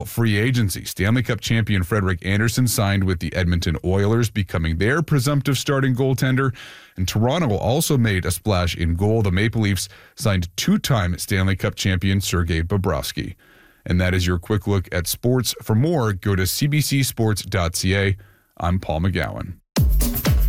Free agency. Stanley Cup champion Frederik Andersen signed with the Edmonton Oilers, becoming their presumptive starting goaltender. And Toronto also made a splash in goal. The Maple Leafs signed two-time Stanley Cup champion Sergei Bobrovsky. And that is your quick look at sports. For more, go to cbcsports.ca. I'm Paul McGowan.